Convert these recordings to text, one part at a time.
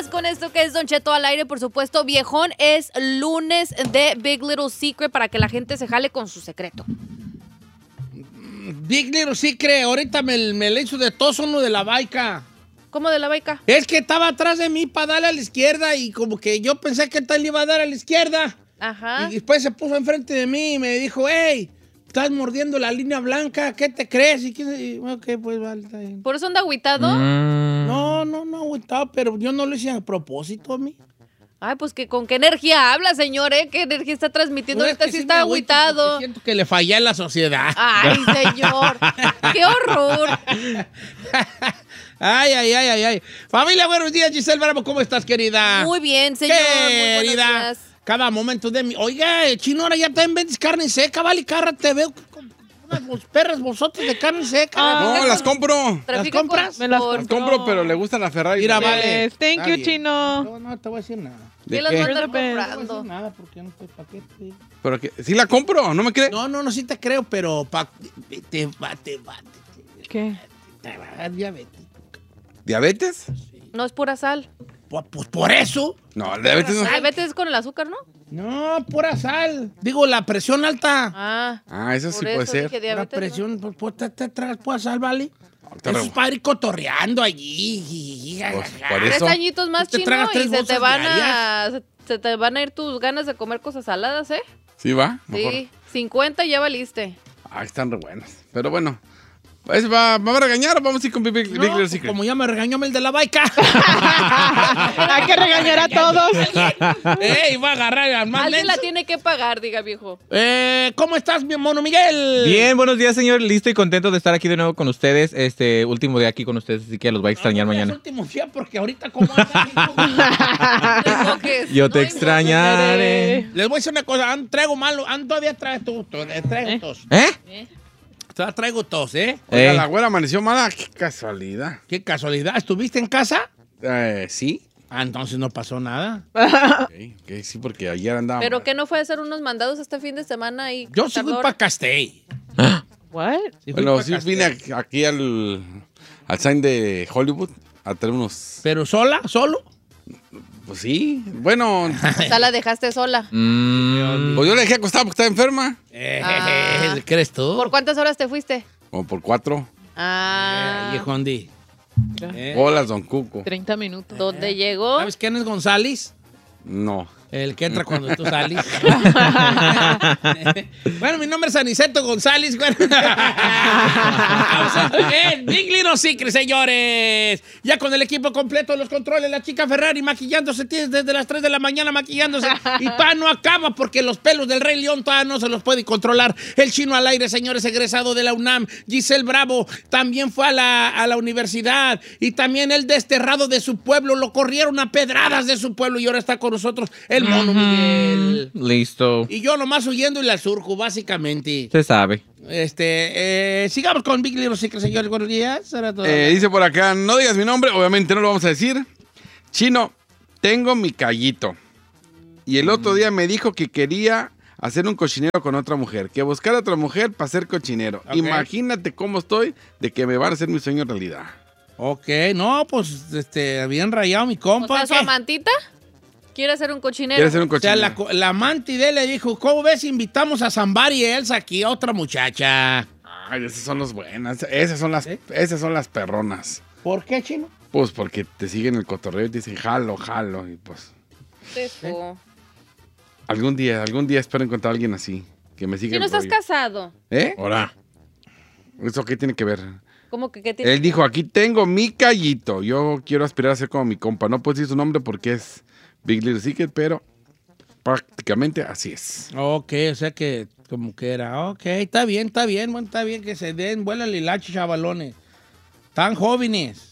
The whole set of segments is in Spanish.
más con esto que es Don Cheto al aire, por supuesto. Viejón, es lunes de Big Little Secret para que la gente se jale con su secreto. Big Little Secret, ahorita me le hizo de tos uno de la baica. ¿Cómo de la baica? Es que estaba atrás de mí para darle a la izquierda y como que yo pensé que tal le iba a dar a la izquierda. Ajá. Y después se puso enfrente de mí y me dijo, hey, estás mordiendo la línea blanca, ¿qué te crees? Y ok, pues vale, está bien. ¿Por eso anda agüitado? No, agüitado, pero yo no lo hice a propósito a mí. Ay, pues que con qué energía habla, señor, ¿eh? ¿Qué energía está transmitiendo? Pues Ahorita es que sí sí está me agüito agüitado. porque siento que le fallé a la sociedad. Ay, señor. ¡Qué horror! Ay. Familia, buenos días, Giselle Bravo, ¿cómo estás, querida? Muy bien, señor. Muy buenos Querida, días. cada momento de mi... Oiga, Chino, ahora ya también vendes carne seca, vale, carra, te veo con unas perras bolsotas de carne seca. No, las compro. Trafica ¿Las compras? por- Me las por- Las compro, pero le gusta la Ferrari. Mira, vale. Thank Está you, bien. Chino. No te voy a decir nada. ¿De ¿Qué las qué? va a andar You're the best. No te voy a comprando? decir nada porque no estoy paquete. Pero que, ¿sí la compro? ¿No me cree? No, sí te creo, pero te va ¿Qué? a dar diabetes. ¿Diabetes? No es pura sal. Pues por eso. No, la diabetes no. Diabetes con el azúcar, ¿no? No, pura sal. Digo, la presión alta. Ah. Ah, eso sí Por puede eso ser. dije La diabetes, presión, pues te tragas pura sal, ¿vale? Ahorita Eso re- es para ir cotorreando allí. Pues, por 3 eso. añitos más, Te Chino, tragas y 3 se te bolsas van a... diarias. Se te van a ir tus ganas de comer cosas saladas, ¿eh? ¿Sí va? Mejor. Sí. 50 ya valiste. Ah, están re buenas. Pero bueno. Pues ¿me va a regañar o vamos a ir con Big No, Little Secret? como ya me regañó el de la baica. Hay que regañar a todos. Iba a agarrar al más Alguien la menso. tiene que pagar, diga, viejo. ¿Cómo estás, mi mono Miguel? Bien, buenos días, señor. Listo y contento de estar aquí de nuevo con ustedes. Último día aquí con ustedes, así que los voy a extrañar No, mañana. Es último día porque ahorita como anda, Yo te No extrañaré. les voy a decir una cosa, traigo malo, todavía traigo tos. ¿Eh? Todavía traigo tos, ¿eh? Oiga, Ey. la güera amaneció mala. Qué casualidad. Qué casualidad. ¿Estuviste en casa? Sí. Ah, entonces no pasó nada. Ok, sí, porque ayer andaba. ¿Pero mal. qué no fue a hacer unos mandados este fin de semana? Y Yo sí fui para Castell. What? Sí fui Bueno, pa' sí Castell. vine aquí al sign de Hollywood a traer unos. ¿Pero sola? ¿Solo? Pues sí. Bueno, O sea, la dejaste sola. pues yo le dejé acostada porque estaba enferma. Ah. ¿Crees tú? ¿Por cuántas horas te fuiste? Como por 4. Ah. Viejondi. Hola, don Cuco. 30 minutos. ¿Dónde llegó? ¿Sabes quién es González? No. El que entra cuando tú sales. Bueno, mi nombre es Aniceto González. Bueno. Big Little Secret, señores. Ya con el equipo completo, los controles, la chica Ferrari maquillándose desde las 3 de la mañana maquillándose. Y todavía no acaba porque los pelos del Rey León todavía no se los puede controlar. El Chino al aire, señores, egresado de la UNAM. Giselle Bravo también fue a la universidad. Y también el desterrado de su pueblo. Lo corrieron a pedradas de su pueblo y ahora está con nosotros el mono Miguel. Listo. Y yo nomás huyendo y la surjo, básicamente. Se sabe. Sigamos con Big Little Secret, señores. Buenos días. Era todo. Dice por acá, no digas mi nombre, obviamente no lo vamos a decir. Chino, tengo mi callito. Y el otro día me dijo que quería hacer un cochinero con otra mujer, que buscar a otra mujer para ser cochinero. Ok. Imagínate cómo estoy de que me van a hacer mi sueño realidad. Ok, no, pues bien rayado mi O compa. sea, su ¿qué? amantita quiere hacer un cochinero. Quiere ser un O sea, cochinero. la amante de él le dijo, ¿cómo ves si invitamos a Zambar y Elsa aquí a otra muchacha? Ay, esas son las buenas. Esas son las perronas. ¿Por qué, Chino? Pues porque te siguen el cotorreo y te dicen jalo, jalo. Y pues Eso. algún día espero encontrar a alguien así. Que me siga Si no el estás rollo. casado, ¿Eh? Ahora. ¿Eso qué tiene que ver? ¿cómo que qué tiene? Él dijo, aquí tengo mi callito. Yo quiero aspirar a ser como mi compa. No puedo decir su nombre porque es Big Little Secret, pero prácticamente así es. Ok, o sea que como que era. Ok, está bien, bueno, está bien que se den, vuelan lilachi, chavalones. Tan jóvenes.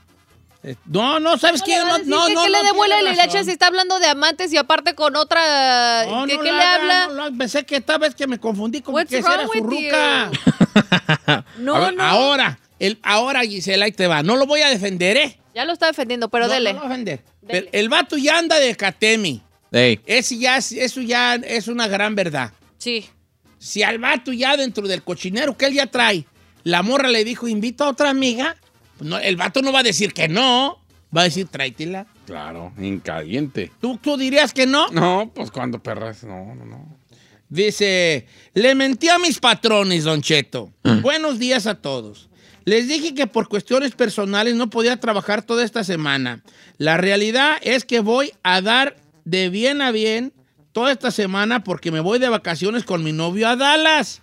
No, ¿sabes qué? No, ¿Qué le devuelve tiene la hilacha razón. si está hablando de amantes y aparte con otra? No, ¿Qué no le la haga, habla? Pensé que esta vez que me confundí como What's que esa era wrong su with ruca. No, A ver, no. Ahora, Gisela, ahí te va. No lo voy a defender, ¿eh? Ya lo está defendiendo, pero No, dele. No lo voy a defender. Dele. El vato ya anda de catemi. Ey. Eso ya es una gran verdad. Sí. Si al vato ya dentro del cochinero que él ya trae, la morra le dijo, invita a otra amiga, pues no, el vato no va a decir que no. Va a decir, tráetela. Claro, en caliente. ¿Tú dirías que no? No, pues cuando perras, no. Dice, le mentí a mis patrones, Don Cheto. Buenos días a todos. Les dije que por cuestiones personales no podía trabajar toda esta semana. La realidad es que voy a dar de bien a bien toda esta semana porque me voy de vacaciones con mi novio a Dallas.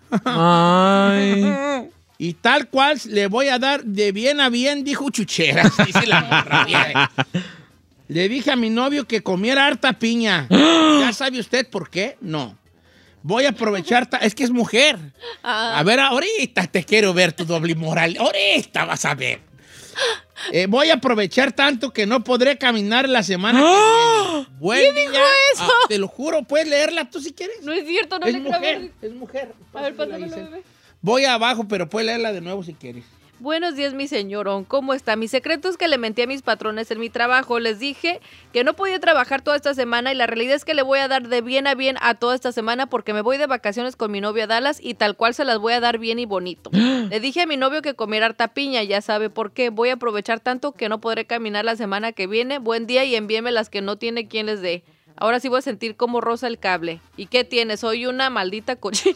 Ay. Y tal cual le voy a dar de bien a bien, dijo Chucheras. Dice la morra, bien. Le dije a mi novio que comiera harta piña. ¿Ya sabe usted por qué? No. Voy a aprovechar... Es que es mujer. A ver, ahorita te quiero ver tu doble moral. Ahorita vas a ver. Voy a aprovechar tanto que no podré caminar la semana que viene. ¿Quién dijo eso? Te lo juro, puedes leerla tú si quieres. No es cierto, no Es le creo. mujer, es mujer. A ver, pásamelo, bebé. Voy abajo, pero puedes leerla de nuevo si quieres. Buenos días, mi señorón. ¿Cómo está? Mi secreto es que le mentí a mis patrones en mi trabajo. Les dije que no podía trabajar toda esta semana y la realidad es que le voy a dar de bien a toda esta semana porque me voy de vacaciones con mi novio a Dallas y tal cual se las voy a dar bien y bonito. Le dije a mi novio que comiera harta piña, ya sabe por qué. Voy a aprovechar tanto que no podré caminar la semana que viene. Buen día y envíeme las que no tiene quien les dé. Ahora sí voy a sentir como rosa el cable. ¿Y qué tiene? Soy una maldita cochina.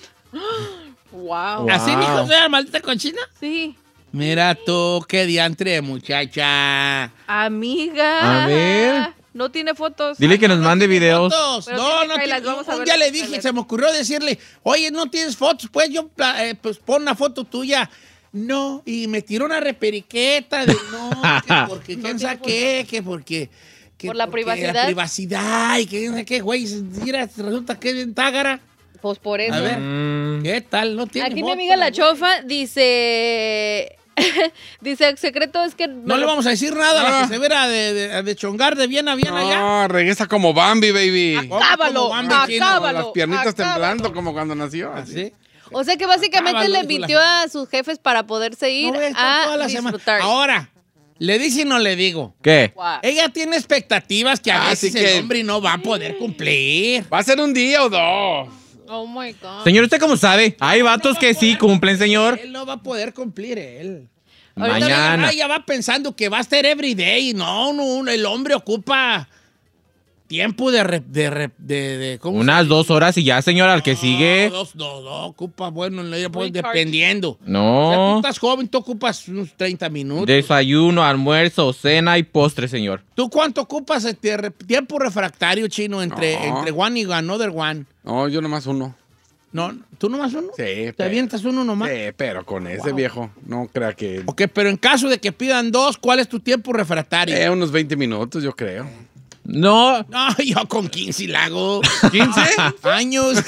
Wow. ¿Así dijo sea maldita cochina? Sí. Mira tú, qué diantre, muchacha. Amiga. A ver. No tiene fotos. Dile que nos mande videos. Fotos. Pero No, tiene no highlights, tiene. vamos a Un ver día las le dije, highlights. se me ocurrió decirle, oye, ¿no tienes fotos? Pues pues pon una foto tuya. No, y me tiró una reperiqueta de no, que porque quién sabe qué, que porque... Por la porque privacidad. La privacidad y que quién sabe qué, güey. Mira, resulta que es bien tágara. Pues por eso. A ver, Mm. ¿qué tal? No tiene Aquí mi foto, amiga la güey. chofa dice... dice, el secreto es que... No le vamos a decir nada a la que se verá de chongar de bien a bien allá. No, regresa como Bambi, baby. Acábalo, Como Bambi chino, acábalo. Las piernitas acábalo. temblando como cuando nació. Así. ¿Sí? O sea que básicamente Acábalo, le dijo la mintió a sus jefes para poderse ir No voy a estar toda a la semana. disfrutar. Ahora, ¿le dice y no le digo? ¿Qué? Wow. Ella tiene expectativas que a veces Así que- el hombre no va a poder cumplir. Va a ser un día o dos. Oh my God. Señor, ¿usted cómo sabe? Hay vatos que sí cumplen, señor. Él no va a poder cumplir, él. Ahorita Mañana. Ella va pensando que va a ser everyday. No, el hombre ocupa tiempo de ¿cómo se Unas 2 horas y ya, señor, al que sigue. No, ocupa, bueno, pues, Recharge. dependiendo. O sea, tú No. estás joven, tú ocupas unos 30 minutos. Desayuno, almuerzo, cena y postre, señor. ¿Tú cuánto ocupas tiempo refractario, Chino, entre one y another one? No, yo nomás uno. No, ¿tú nomás uno? Sí, ¿Te pero- avientas uno nomás? Sí, pero con ese viejo, no crea que... Ok, pero en caso de que pidan 2, ¿cuál es tu tiempo refractario? unos 20 minutos, yo creo. No. No, yo con 15 la hago. ¿15? Años.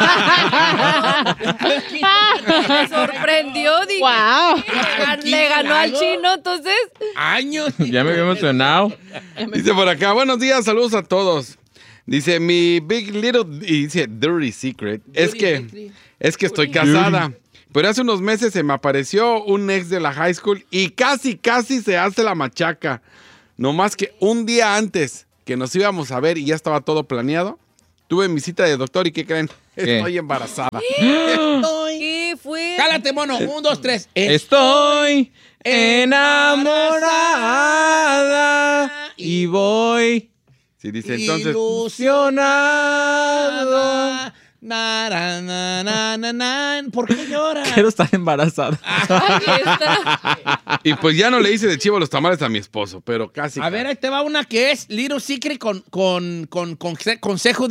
Me sorprendió, dije. Wow. Le ganó al chino, entonces. Años. Ya me había emocionado. Dice por acá, buenos días, saludos a todos. Dice, mi big little, y dice, dirty secret, es que estoy casada. Pero hace unos meses se me apareció un ex de la high school y casi se hace la machaca. No más que un día antes que nos íbamos a ver y ya estaba todo planeado, tuve mi cita de doctor y ¿qué creen? ¿Qué? Estoy embarazada. ¿Qué fue? Cálate, mono. 1, 2, 3. Estoy enamorada y voy Sí, dice entonces... ilusionado. ¿Por qué llora? Quiero estar embarazada. Ahí está. Y pues ya no le hice de chivo los tamales a mi esposo, pero casi. A ver, ahí te va una que es Little Secret con consejo